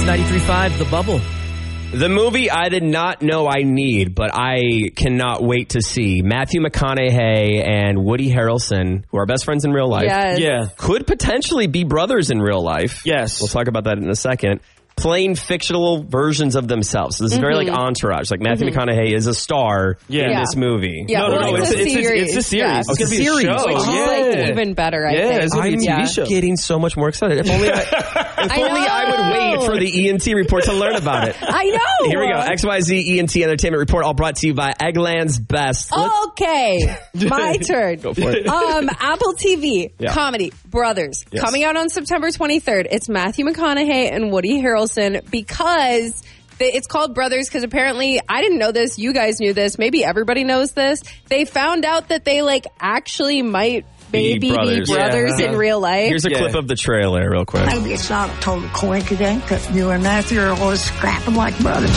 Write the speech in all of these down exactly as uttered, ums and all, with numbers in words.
ninety-three point five, The Bubble. The movie I did not know I need, but I cannot wait to see. Matthew McConaughey and Woody Harrelson, who are best friends in real life, Yes. Yeah. could potentially be brothers in real life. Yes. We'll talk about that in a second. Playing fictional versions of themselves. So this is very like Entourage. Like Matthew McConaughey is a star Yeah. in Yeah. this movie. Yeah, No, no, well, no, it's, it's- a it's a- series. it's a series. Yeah. It's gonna be a series. show. Which is Yeah. like even better, I Yeah, think. it's gonna be a I'm T V yeah. show. getting so much more excited. If only I, if I only I would know. wait for the E N T report to learn about it. I know. Here we go. X Y Z E N T Entertainment Report, all brought to you by Eggland's Best. Let's- Okay, my turn. Go for it. Um, Apple T V Yeah. comedy Brothers Yes. coming out on September twenty-third. It's Matthew McConaughey and Woody Harrelson because they, it's called Brothers because apparently I didn't know this. You guys knew this. Maybe everybody knows this. They found out that they like actually might Be maybe be brothers. brothers, Yeah. in real life. Here's a Yeah. clip of the trailer real quick. Maybe it's not a total coincidence that you and Matthew are always scrapping like brothers.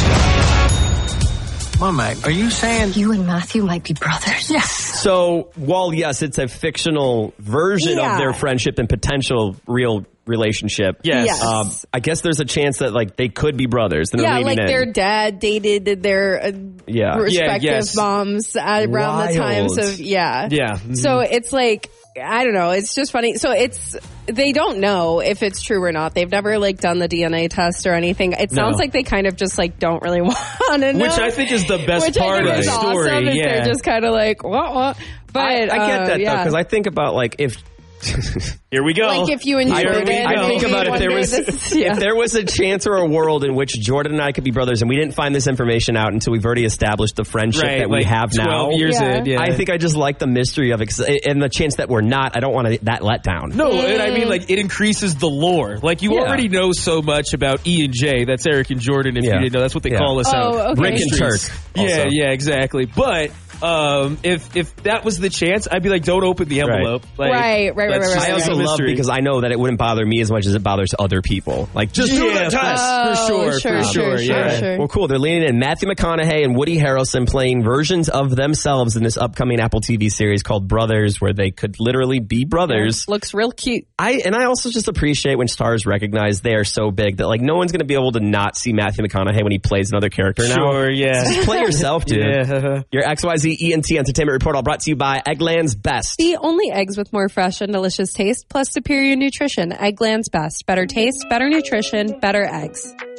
Well, mate, are you saying You and Matthew might be brothers. Yes. So, while yes, it's a fictional version Yeah. of their friendship and potential real relationship. Yes. Yes. Um, I guess there's a chance that like they could be brothers. Then they're Yeah, leaving like in. their dad dated their uh, Yeah. respective Yeah, yes. moms at around Wild. the times of yeah. Yeah. So it's like I don't know. It's just funny. So it's they don't know if it's true or not. They've never like done the D N A test or anything. It sounds No. like they kind of just like don't really want to know. Which I think is the best Which part I think of is the story. Awesome, is Yeah. they're just kind of like what what. But I, I get uh, that though yeah. because I think about like if. Here we go. Like if you enjoyed Here it, we I go. think maybe about if one there day was this- yeah. if there was a chance or a world in which Jordan and I could be brothers, and we didn't find this information out until we've already established the friendship Right, that we like have now. twelve years Yeah. in. Yeah. I think I just like the mystery of it, 'cause- and the chance that we're not. I don't want to, that let down. No, and I mean, like, it increases the lore. Like, you Yeah. already know so much about E and J. That's Eric and Jordan, if Yeah. you didn't know. That's what they Yeah. call us Oh, out. okay. Rick and Turk. Yeah, also. yeah, exactly. But um, if if that was the chance, I'd be like, don't open the envelope. Like, Right, right, right, let's right, just right, I also leave the love mystery. because I know that it wouldn't bother me as much as it bothers other people. Like, just do Yeah, the test. Oh, for sure, sure, for sure, sure, sure, yeah. sure. Well, cool. They're leaning in. Matthew McConaughey and Woody Harrelson playing versions of themselves in this upcoming Apple T V series called Brothers, where they could literally be brothers. Looks real cute. I and I also just appreciate when stars recognize they are so big that like no one's going to be able to not see Matthew McConaughey when he plays another character now. Sure, yeah. Just play yourself, dude. Yeah. Your X Y Z E N T Entertainment Report, all brought to you by Eggland's Best. The only eggs with more fresh and delicious taste plus superior nutrition. Eggland's Best. Better taste, better nutrition, better eggs.